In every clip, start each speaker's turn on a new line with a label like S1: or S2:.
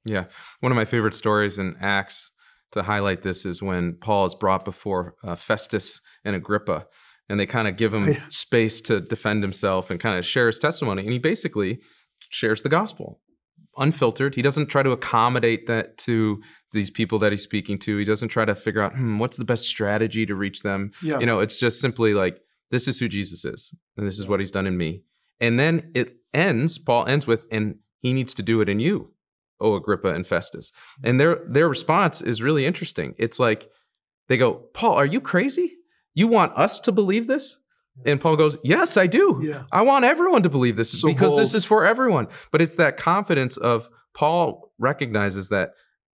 S1: Yeah. One of my favorite stories in Acts to highlight this is when Paul is brought before Festus and Agrippa, and they kind of give him space to defend himself and kind of share his testimony. And he basically shares the gospel, unfiltered. He doesn't try to accommodate that to these people that he's speaking to. He doesn't try to figure out, what's the best strategy to reach them. Yeah. It's just simply like, this is who Jesus is, and this is what he's done in me. And then Paul ends with, and he needs to do it in you, O Agrippa and Festus. And their response is really interesting. It's like, they go, Paul, are you crazy? You want us to believe this? And Paul goes, yes, I do. Yeah. I want everyone to believe this because this is for everyone. But it's that confidence of Paul recognizes that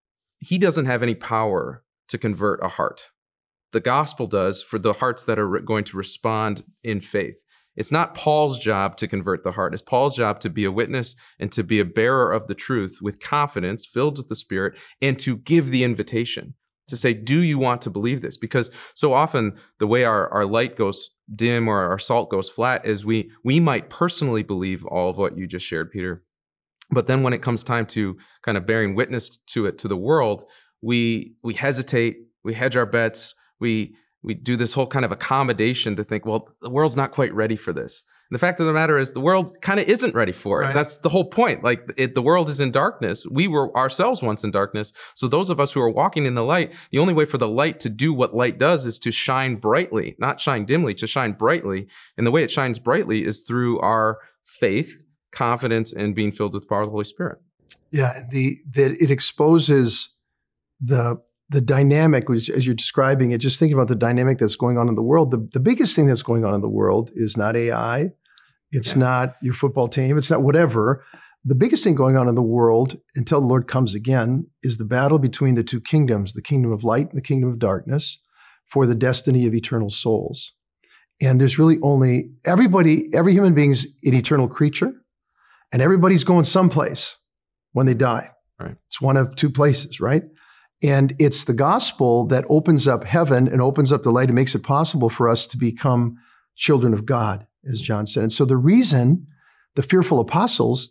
S1: he doesn't have any power to convert a heart. The gospel does for the hearts that are going to respond in faith. It's not Paul's job to convert the heart. It's Paul's job to be a witness and to be a bearer of the truth with confidence, filled with the Spirit, and to give the invitation to say, do you want to believe this? Because so often the way our light goes dim or our salt goes flat is we might personally believe all of what you just shared, Peter. But then when it comes time to kind of bearing witness to it to the world, we hesitate, we hedge our bets, we do this whole kind of accommodation to think, well, the world's not quite ready for this. And the fact of the matter is the world kind of isn't ready for it. Right. That's the whole point. Like the world is in darkness. We were ourselves once in darkness. So those of us who are walking in the light, the only way for the light to do what light does is to shine brightly, not shine dimly, to shine brightly. And the way it shines brightly is through our faith, confidence, and being filled with the power of the Holy Spirit.
S2: Yeah, that it exposes the dynamic, which, as you're describing it, just thinking about the dynamic that's going on in the world. The biggest thing that's going on in the world is not AI. It's not your football team. It's not whatever. The biggest thing going on in the world until the Lord comes again is the battle between the two kingdoms, the kingdom of light and the kingdom of darkness, for the destiny of eternal souls. And there's really only every human being's an eternal creature, and everybody's going someplace when they die.
S1: Right.
S2: It's one of two places, right? And it's the gospel that opens up heaven and opens up the light and makes it possible for us to become children of God, as John said. And so the reason the fearful apostles,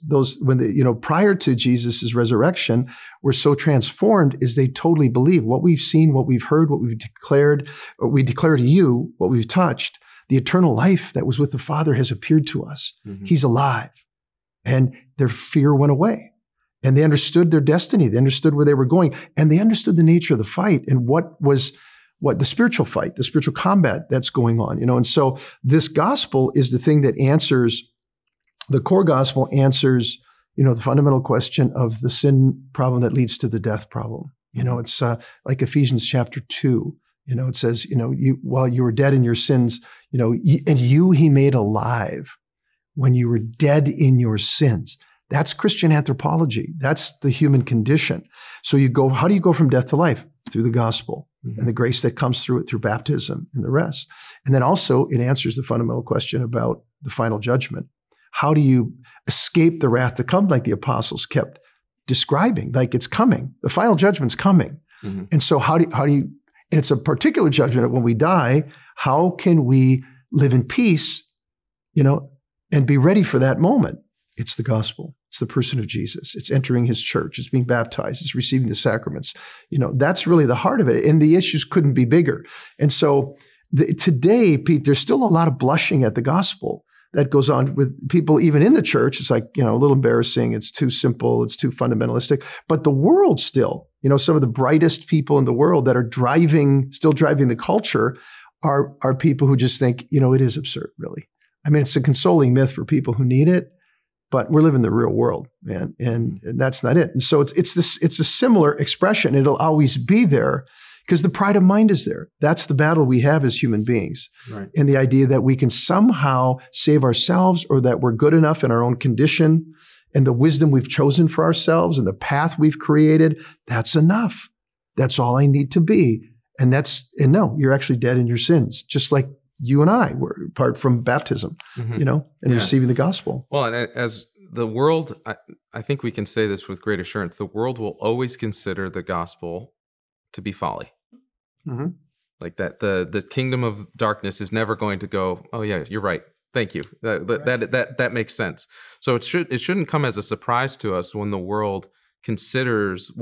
S2: prior to Jesus' resurrection, were so transformed is they totally believe what we've seen, what we've heard, what we've declared, what we declare to you, what we've touched. The eternal life that was with the Father has appeared to us. Mm-hmm. He's alive. And their fear went away. And they understood their destiny. They understood where they were going. And they understood the nature of the fight and what the spiritual fight, the spiritual combat that's going on, And so this gospel is the thing that answers, the core gospel answers, the fundamental question of the sin problem that leads to the death problem. It's like Ephesians chapter 2. It says, while you were dead in your sins, and you he made alive when you were dead in your sins. That's Christian anthropology. That's the human condition. So how do you go from death to life? Through the gospel and the grace that comes through it, through baptism and the rest. And then also it answers the fundamental question about the final judgment. How do you escape the wrath to come, like the apostles kept describing, like it's coming. The final judgment's coming. Mm-hmm. And so how do you, and it's a particular judgment when we die, how can we live in peace, and be ready for that moment? It's the gospel. It's the person of Jesus. It's entering his church. It's being baptized. It's receiving the sacraments. That's really the heart of it. And the issues couldn't be bigger. And so today, Pete, there's still a lot of blushing at the gospel that goes on with people even in the church. It's like, a little embarrassing. It's too simple. It's too fundamentalistic. But the world still, some of the brightest people in the world that are still driving the culture are people who just think, it is absurd, really. I mean, it's a consoling myth for people who need it. But we're living the real world, man, and that's not it. And so it's a similar expression. It'll always be there because the pride of mind is there. That's the battle we have as human beings. Right. And the idea that we can somehow save ourselves or that we're good enough in our own condition and the wisdom we've chosen for ourselves and the path we've created, that's enough. That's all I need to be. And no, you're actually dead in your sins, just like you and I were, apart from baptism, and receiving the gospel.
S1: Well, and as the world, I think we can say this with great assurance, the world will always consider the gospel to be folly. Mm-hmm. Like that, the kingdom of darkness is never going to go, oh yeah, you're right. Thank you. That makes sense. So it shouldn't come as a surprise to us when the world considers